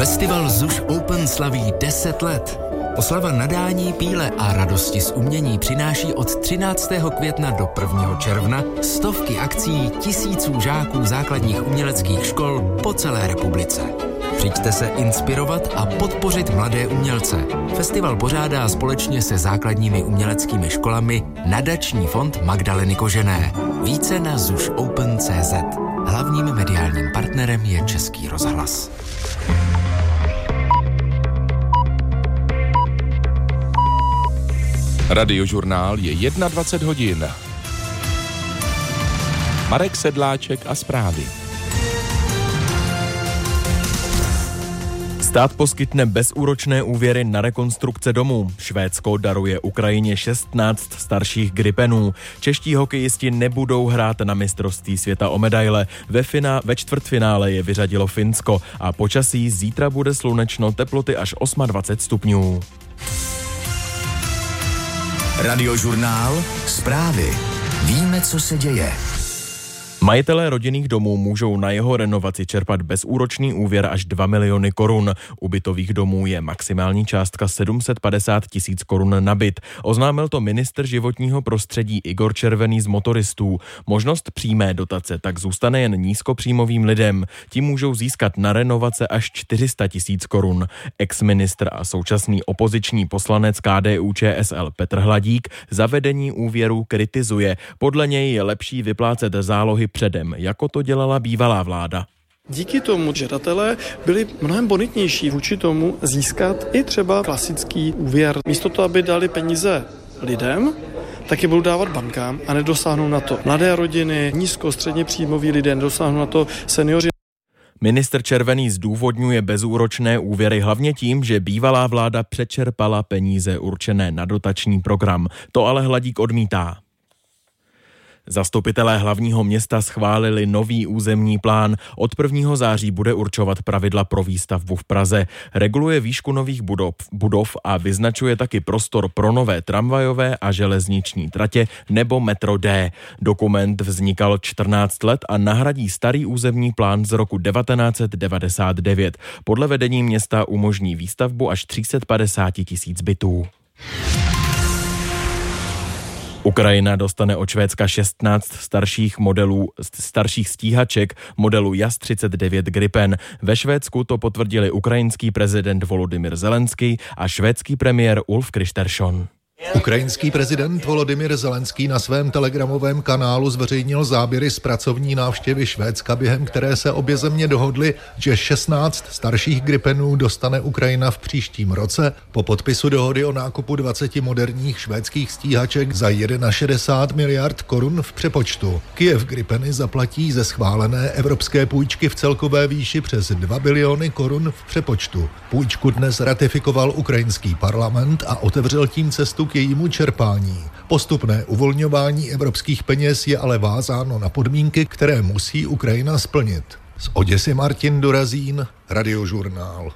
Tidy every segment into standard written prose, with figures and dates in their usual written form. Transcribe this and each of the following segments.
Festival ZUŠ Open slaví 10 let. Oslava nadání, píle a radosti z umění přináší od 13. května do 1. června stovky akcí tisíců žáků základních uměleckých škol po celé republice. Přijďte se inspirovat a podpořit mladé umělce. Festival pořádá společně se základními uměleckými školami Nadační fond Magdaleny Kožené. Více na zušopen.cz. Hlavním mediálním partnerem je Český rozhlas. Radiožurnál je 21 hodin. Marek Sedláček a zprávy. Stát poskytne bezúročné úvěry na rekonstrukce domů. Švédsko daruje Ukrajině 16 starších Gripenů. Čeští hokejisti nebudou hrát na mistrovství světa o medaile. Ve čtvrtfinále je vyřadilo Finsko a počasí zítra bude slunečno, teploty až 28 stupňů. Radiožurnál, zprávy. Víme, co se děje. Majitelé rodinných domů můžou na jeho renovaci čerpat bezúročný úvěr až 2 miliony korun. U bytových domů je maximální částka 750 000 korun na byt. Oznámil to ministr životního prostředí Igor Červený z Motoristů. Možnost přímé dotace tak zůstane jen nízkopříjmovým lidem. Ti můžou získat na renovace až 400 000 korun. Ex-ministr a současný opoziční poslanec KDU-ČSL Petr Hladík zavedení úvěru kritizuje. Podle něj je lepší vyplácet zálohy předem, jako to dělala bývalá vláda. Díky tomu žadatelé byli mnohem bonitnější vůči tomu získat i třeba klasický úvěr. Místo toho, aby dali peníze lidem, tak je budou dávat bankám a nedosáhnou na to mladé rodiny, středně příjmoví lidé, nedosáhnou na to seniori. Ministr Červený zdůvodňuje bezúročné úvěry hlavně tím, že bývalá vláda přečerpala peníze určené na dotační program. To ale Hladík odmítá. Zastupitelé hlavního města schválili nový územní plán. Od 1. září bude určovat pravidla pro výstavbu v Praze. Reguluje výšku nových budov a vyznačuje taky prostor pro nové tramvajové a železniční tratě nebo metro D. Dokument vznikal 14 let a nahradí starý územní plán z roku 1999. Podle vedení města umožní výstavbu až 350 000 bytů. Ukrajina dostane od Švédska 16 starších stíhaček modelu JAS-39 Gripen. Ve Švédsku to potvrdili ukrajinský prezident Volodymyr Zelenský a švédský premiér Ulf Kristersson. Ukrajinský prezident Volodymyr Zelenský na svém telegramovém kanálu zveřejnil záběry z pracovní návštěvy Švédska, během které se obě země dohodly, že 16 starších Gripenů dostane Ukrajina v příštím roce po podpisu dohody o nákupu 20 moderních švédských stíhaček za 61 miliard korun v přepočtu. Kyjev Gripeny zaplatí ze schválené evropské půjčky v celkové výši přes 2 biliony korun v přepočtu. Půjčku dnes ratifikoval ukrajinský parlament a otevřel tím cestu k jejímu čerpání. Postupné uvolňování evropských peněz je ale vázáno na podmínky, které musí Ukrajina splnit. Z Oděsy Martin Dorazín, Radiožurnál.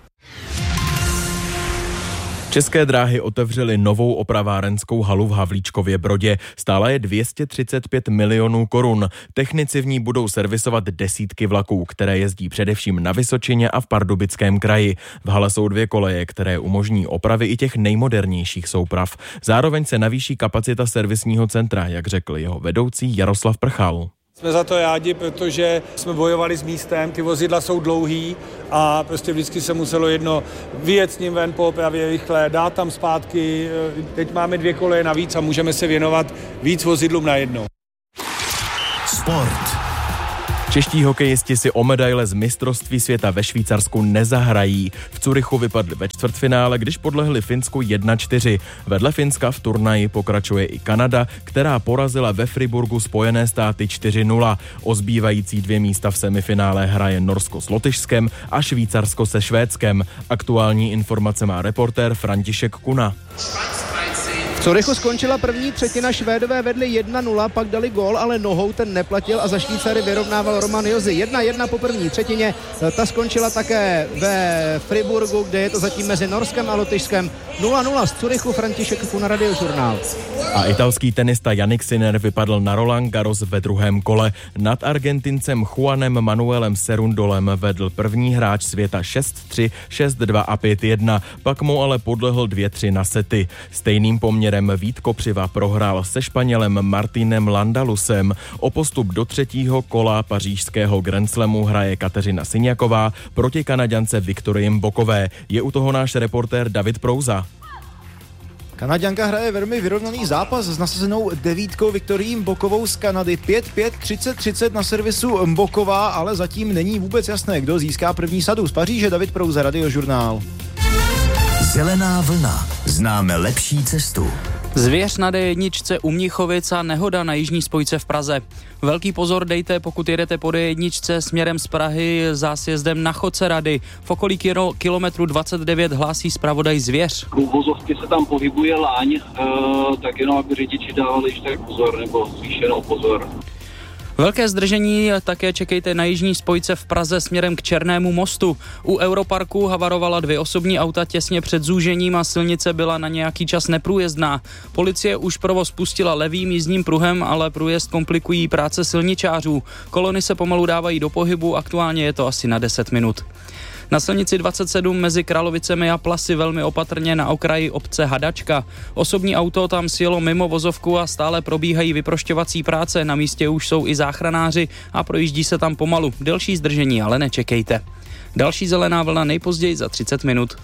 České dráhy otevřely novou opravárenskou halu v Havlíčkově Brodě. Stála je 235 milionů korun. Technici v ní budou servisovat desítky vlaků, které jezdí především na Vysočině a v Pardubickém kraji. V hale jsou 2 koleje, které umožní opravy i těch nejmodernějších souprav. Zároveň se navýší kapacita servisního centra, jak řekl jeho vedoucí Jaroslav Prchal. Jsme za to rádi, protože jsme bojovali s místem, ty vozidla jsou dlouhý a prostě vždycky se muselo jedno vyjet s ním ven po opravě rychle, dát tam zpátky. Teď máme 2 koleje navíc a můžeme se věnovat víc vozidlům najednou. Sport. Čeští hokejisti si o medaile z mistrovství světa ve Švýcarsku nezahrají. V Curychu vypadli ve čtvrtfinále, když podlehli Finsku 1-4. Vedle Finska v turnaji pokračuje i Kanada, která porazila ve Friburgu Spojené státy 4-0. O zbývající 2 místa v semifinále hraje Norsko s Lotyšskem a Švýcarsko se Švédskem. Aktuální informace má reportér František Kuna. V Curychu skončila první třetina, Švédové vedli 1-0, pak dali gól, ale nohou ten neplatil a za Švýcary vyrovnával Roman Jozy. 1-1 po první třetině, ta skončila také ve Friburgu, kde je to zatím mezi Norskem a Lotyšskem. 0-0 z Curychu, František Kuna, Radiožurnál. A italský tenista Jannik Sinner vypadl na Roland Garros ve druhém kole. Nad Argentincem Juanem Manuelem Cerundolem vedl první hráč světa 6-3, 6-2 a 5-1, pak mu ale podlehl 2-3 na sety. Stejným poměrem Vít Kopřiva prohrál se Španělem Martinem Landalusem. O postup do třetího kola pařížského Grand Slamu hraje Kateřina Syňaková proti Kanaďance Viktorii Mbokové. Je u toho náš reportér David Prouza. Kanaďanka hraje velmi vyrovnaný zápas s nasazenou devítkou Viktorií Mbokovou z Kanady. 5-5, 30-30 na servisu Mboková, ale zatím není vůbec jasné, kdo získá první sadu. Z Paříže David Prouza, Radiožurnál. Zelená vlna. Známe lepší cestu. Zvěř na D1 u Mnichovic a nehoda na jižní spojce v Praze. Velký pozor dejte, pokud jedete po D1 směrem z Prahy za sjezdem na Chodce Rady. V okolí kilometru 29 hlásí zpravodaj Zvěř. U vozovky se tam pohybuje láň, tak jenom aby řidiči dávali ještě pozor, nebo zvýšenou pozor. Velké zdržení také čekejte na jižní spojce v Praze směrem k Černému mostu. U Europarku havarovala 2 osobní auta těsně před zúžením a silnice byla na nějaký čas neprůjezdná. Policie už provoz pustila levým jízdním pruhem, ale průjezd komplikují práce silničářů. Kolony se pomalu dávají do pohybu, aktuálně je to asi na 10 minut. Na silnici 27 mezi Kralovicemi a Plasy velmi opatrně na okraji obce Hadačka. Osobní auto tam sjelo mimo vozovku a stále probíhají vyprošťovací práce. Na místě už jsou i záchranáři a projíždí se tam pomalu. Delší zdržení ale nečekejte. Další zelená vlna nejpozději za 30 minut.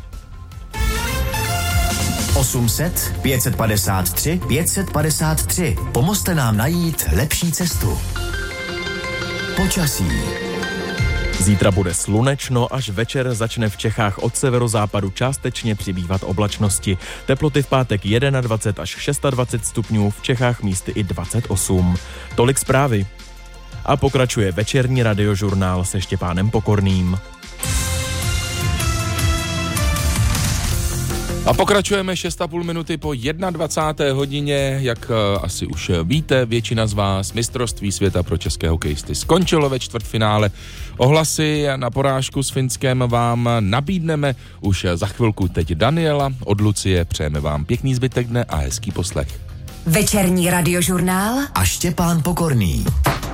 800 553 553. Pomozte nám najít lepší cestu. Počasí. Zítra bude slunečno, až večer začne v Čechách od severozápadu částečně přibývat oblačnosti. Teploty v pátek 21 až 26 stupňů, v Čechách místy i 28. Tolik zprávy. A pokračuje večerní Radiožurnál se Štěpánem Pokorným. A pokračujeme 6,5 minuty po 21. hodině, jak asi už víte, většina z vás, mistrovství světa pro české hokejisty skončilo ve čtvrtfinále. Ohlasy na porážku s Finskem vám nabídneme už za chvilku. Teď Daniela, od Lucie přejeme vám pěkný zbytek dne a hezký poslech. Večerní Radiožurnál a Štěpán Pokorný.